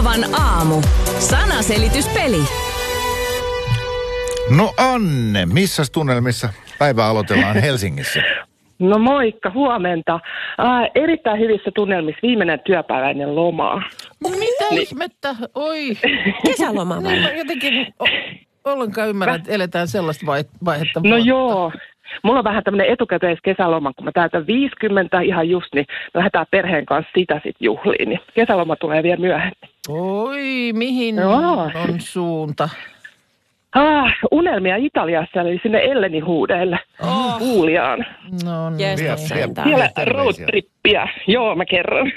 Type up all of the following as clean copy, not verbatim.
Novan aamu. Sanaselityspeli. No Anne, missäs tunnelmissa päivää aloitellaan Helsingissä? No moikka, huomenta. Erittäin hyvissä tunnelmissa viimeinen työpäiväinen loma. Mitä ihmettä? Oi. Kesäloma vai? Mä jotenkin ollenkaan ymmärrän, että eletään sellaista vaihetta. No joo. Mulla on vähän tämmöinen etukäteiskesäloma, kun mä täytän 50 ihan just, niin me lähdetään perheen kanssa sitä sitten juhliin. Niin kesäloma tulee vielä myöhemmin. Oi, mihin on suunta? Unelmia Italiassa, eli sinne Elleni-huudeille. Puuliaan. No Siellä roadtrippiä. Joo, mä kerron.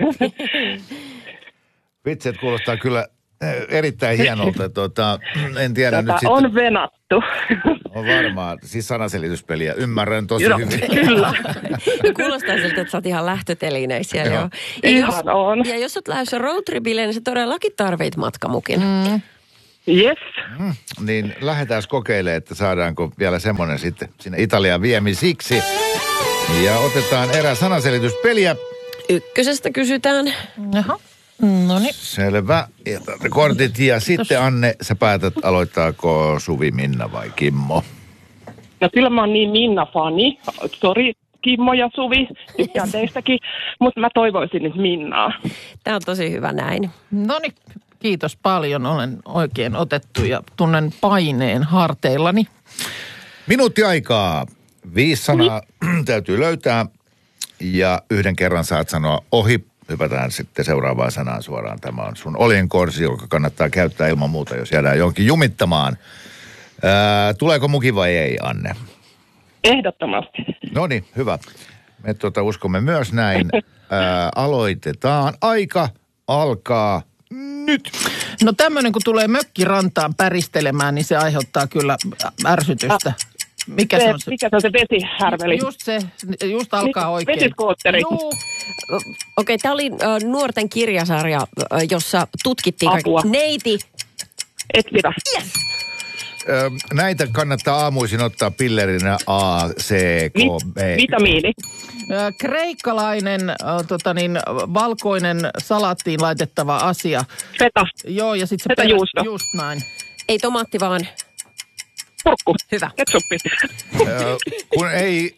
Vitsi, kuulostaa kyllä erittäin hienolta. En tiedä nyt sitten. On venattu. On varmaan. Siis sanaselityspeliä. Ymmärrän tosi hyvin. Kyllä. Kuulostaa siltä, että sä oot ihan lähtötelineissä. Joo. Ihan on. Ja jos oot lähdössä roadtripille, niin sä todellakin tarvit matkamukin. Yes. Niin lähdetään kokeilemaan, että saadaanko vielä semmoinen sitten sinne Italiaan viemisiksi. Ja otetaan erää sanaselityspeliä. Ykkösestä kysytään. Jaha. No niin. Selvä. Ja kortit. Ja sitten Anne, sä päätät, aloittaako Suvi, Minna vai Kimmo? No kyllä mä oon niin Minna-fani. Sori Kimmo ja Suvi, tykkään teistäkin, mutta mä toivoisin nyt Minnaa. Tää on tosi hyvä näin. No niin. Kiitos paljon. Olen oikein otettu ja tunnen paineen harteillani. Minuutti aikaa. 5 sanaa täytyy löytää ja yhden kerran saat sanoa ohi. Hypätään sitten seuraavaan sanaan suoraan. Tämä on sun oljenkorsi, joka kannattaa käyttää ilman muuta, jos jäädään johonkin jumittamaan. Tuleeko muki vai ei, Anne? Ehdottomasti. No niin, hyvä. Me uskomme myös näin. Aloitetaan. Aika alkaa nyt. No tämmöinen, kun tulee mökkirantaan päristelemään, niin se aiheuttaa kyllä ärsytystä. Mikä se on se? Mikä se on se vesihärveli? Just alkaa oikein. Vesiskootteri. Juu. Okei, tämä oli nuorten kirjasarja, jossa tutkittiin Apua. neiti. Etsivä. Yes. Näitä kannattaa aamuisin ottaa pillerinä A, C, K, B. Vitamiini. Kreikkalainen, valkoinen salaattiin laitettava asia. Feta. Joo, ja sitten se Fetajuusto. just näin. Ei tomaatti vaan. Kurkku. Hyvä. Ketsuppi. Kun ei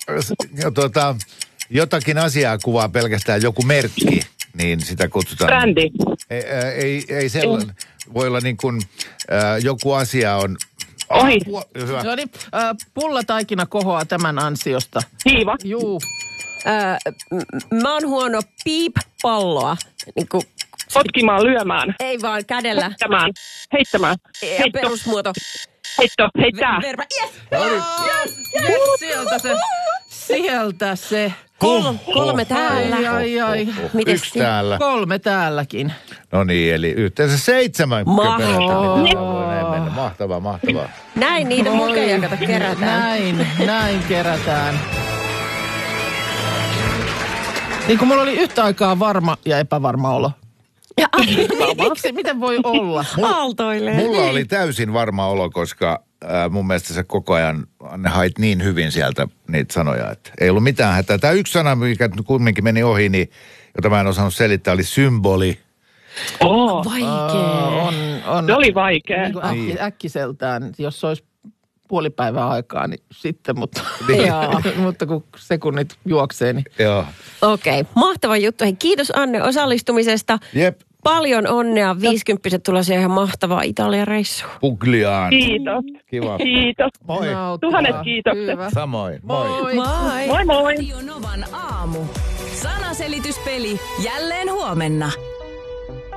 jotakin asiaa kuvaa pelkästään joku merkki, niin sitä kutsutaan. Brändi. Ei sellainen. Voi olla niin kuin joku asia on. Ohi. Hyvä. No niin, pullataikina kohoaa tämän ansiosta. Hiiva. Juu. Mä oon huono piip-palloa. Niin kuin, Potkimaan, lyömään. ei vaan kädellä. Heittämään. Ja Heitto. perusmuoto. Heitto. Heittää. Verba. Yes. Yes, sieltä se. Kolme täällä. Ai. Mites Yksi täällä. 3 täälläkin. No niin, eli yhteensä 7 Mahtavaa. Mahtavaa. Näin niitä mukeja kato kerätään. Näin kerätään. Niin kuin mulla oli yhtä aikaa varma ja epävarma olo. Miksi? Miten voi olla? Aaltoilee. Mulla oli täysin varma olo, koska mun mielestä sä koko ajan ne hait niin hyvin sieltä niitä sanoja, että ei ollut mitään hätää. Tämä yksi sana, mikä kumminkin meni ohi, niin, jota mä en osannut selittää, oli symboli. Vaikee. Se oli vaikea. Niin äkkiseltään, jos olisi puolipäivää aikaa, niin sitten, mutta, mutta kun sekunnit juoksee, niin. Joo. Okei, mahtava juttu. Hei, kiitos Anne osallistumisesta. Jep. Paljon onnea. 50 tulee siihen ihan mahtavaa Italia-reissua. Pugliaan. Kiitos. Kiva. Kiitos. Moi. Tuhannet kiitokset. Hyvä. Samoin. Moi. Moi. Moi moi. Radio Novan aamu. Sanaselityspeli jälleen huomenna.